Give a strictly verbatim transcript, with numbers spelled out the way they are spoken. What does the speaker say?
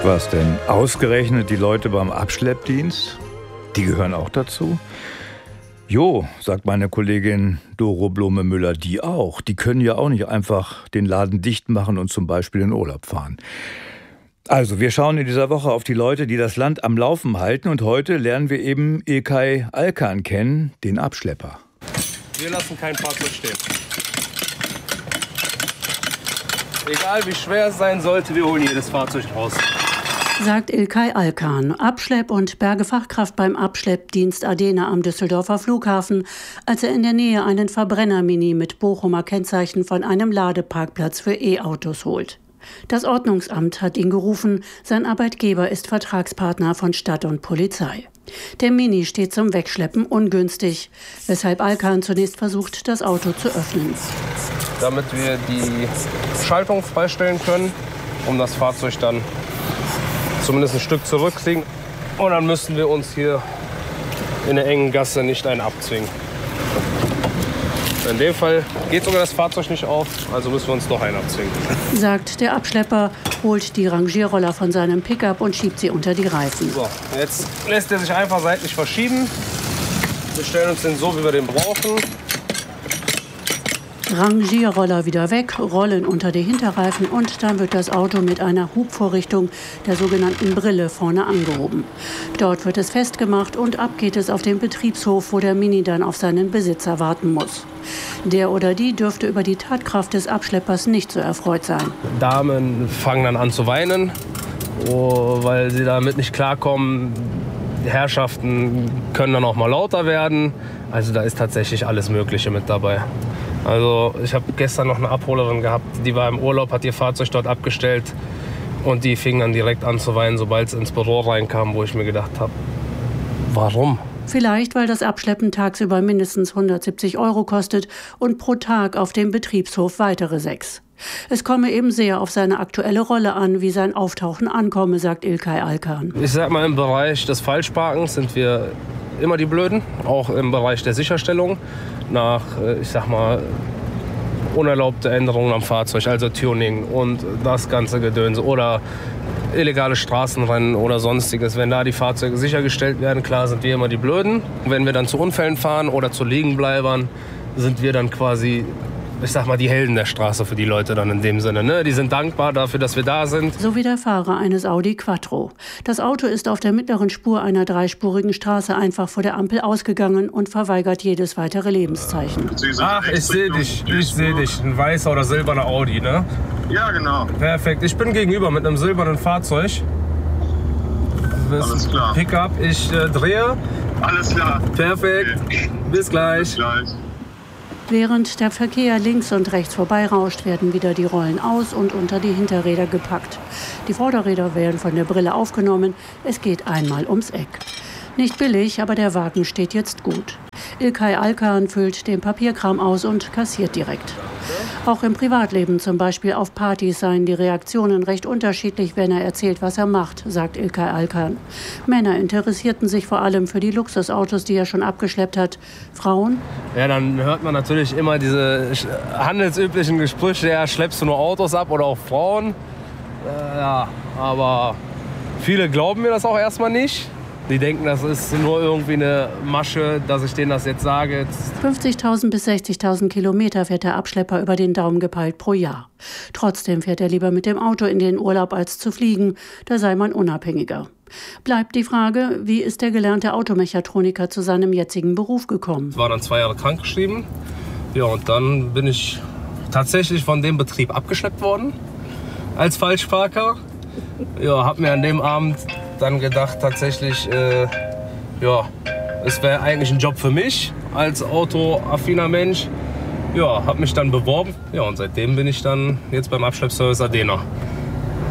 Was denn? Ausgerechnet die Leute beim Abschleppdienst? Die gehören auch dazu? Jo, sagt meine Kollegin Doro Blome-Müller, die auch. Die können ja auch nicht einfach den Laden dicht machen und zum Beispiel in Urlaub fahren. Also, wir schauen in dieser Woche auf die Leute, die das Land am Laufen halten. Und heute lernen wir eben İlkay Alkan kennen, den Abschlepper. Wir lassen kein Fahrzeug stehen. Egal wie schwer es sein sollte, wir holen jedes Fahrzeug raus. Sagt İlkay Alkan, Abschlepp- und Bergefachkraft beim Abschleppdienst Adena am Düsseldorfer Flughafen, als er in der Nähe einen Verbrenner-Mini mit Bochumer Kennzeichen von einem Ladeparkplatz für E-Autos holt. Das Ordnungsamt hat ihn gerufen, sein Arbeitgeber ist Vertragspartner von Stadt und Polizei. Der Mini steht zum Wegschleppen ungünstig, weshalb Alkan zunächst versucht, das Auto zu öffnen. Damit wir die Schaltung freistellen können, um das Fahrzeug dann zumindest ein Stück zurückkriegen. Und dann müssen wir uns hier in der engen Gasse nicht einen abzwingen. In dem Fall geht sogar das Fahrzeug nicht auf, also müssen wir uns doch einen abzwingen. Sagt der Abschlepper, holt die Rangierroller von seinem Pickup und schiebt sie unter die Reifen. So, jetzt lässt er sich einfach seitlich verschieben. Wir stellen uns den so, wie wir den brauchen. Rangierroller wieder weg, Rollen unter die Hinterreifen und dann wird das Auto mit einer Hubvorrichtung, der sogenannten Brille, vorne angehoben. Dort wird es festgemacht und ab geht es auf den Betriebshof, wo der Mini dann auf seinen Besitzer warten muss. Der oder die dürfte über die Tatkraft des Abschleppers nicht so erfreut sein. Damen fangen dann an zu weinen, oh, weil sie damit nicht klarkommen. Die Herrschaften können dann auch mal lauter werden. Also da ist tatsächlich alles Mögliche mit dabei. Also ich habe gestern noch eine Abholerin gehabt, die war im Urlaub, hat ihr Fahrzeug dort abgestellt und die fing dann direkt an zu weinen, sobald es ins Büro reinkam, wo ich mir gedacht habe, warum? Vielleicht, weil das Abschleppen tagsüber mindestens hundertsiebzig Euro kostet und pro Tag auf dem Betriebshof weitere sechs. Es komme eben sehr auf seine aktuelle Rolle an, wie sein Auftauchen ankomme, sagt İlkay Alkan. Ich sag mal, im Bereich des Falschparkens sind wir immer die Blöden, auch im Bereich der Sicherstellung. Nach, ich sag mal, unerlaubte Änderungen am Fahrzeug, also Tuning und das ganze Gedöns oder illegale Straßenrennen oder sonstiges. Wenn da die Fahrzeuge sichergestellt werden, klar sind wir immer die Blöden. Wenn wir dann zu Unfällen fahren oder zu Liegenbleibern, sind wir dann quasi, ich sag mal, die Helden der Straße für die Leute dann in dem Sinne. Ne? Die sind dankbar dafür, dass wir da sind. So wie der Fahrer eines Audi Quattro. Das Auto ist auf der mittleren Spur einer dreispurigen Straße einfach vor der Ampel ausgegangen und verweigert jedes weitere Lebenszeichen. Ach, ich sehe dich, ich sehe dich. Ein weißer oder silberner Audi, ne? Ja, genau. Perfekt. Ich bin gegenüber mit einem silbernen Fahrzeug. Alles klar. Pickup, ich äh, drehe. Alles klar. Perfekt. Okay. Bis gleich. Bis gleich. Während der Verkehr links und rechts vorbeirauscht, werden wieder die Rollen aus und unter die Hinterräder gepackt. Die Vorderräder werden von der Brille aufgenommen. Es geht einmal ums Eck. Nicht billig, aber der Wagen steht jetzt gut. İlkay Alkan füllt den Papierkram aus und kassiert direkt. Auch im Privatleben, zum Beispiel auf Partys, seien die Reaktionen recht unterschiedlich, wenn er erzählt, was er macht, sagt İlkay Alkan. Männer interessierten sich vor allem für die Luxusautos, die er schon abgeschleppt hat. Frauen? Ja, dann hört man natürlich immer diese handelsüblichen Gespräche, ja, schleppst du nur Autos ab oder auch Frauen? Äh, ja, aber viele glauben mir das auch erstmal nicht. Die denken, das ist nur irgendwie eine Masche, dass ich denen das jetzt sage. fünfzigtausend bis sechzigtausend Kilometer fährt der Abschlepper über den Daumen gepeilt pro Jahr. Trotzdem fährt er lieber mit dem Auto in den Urlaub als zu fliegen. Da sei man unabhängiger. Bleibt die Frage, wie ist der gelernte Automechatroniker zu seinem jetzigen Beruf gekommen? Ich war dann zwei Jahre krankgeschrieben. Ja, und dann bin ich tatsächlich von dem Betrieb abgeschleppt worden als Falschparker. Ja, hab mir an dem Abend dann gedacht, tatsächlich, äh, ja, es wäre eigentlich ein Job für mich als autoaffiner Mensch. Ja, hab mich dann beworben. Ja, und seitdem bin ich dann jetzt beim Abschleppservice Adena.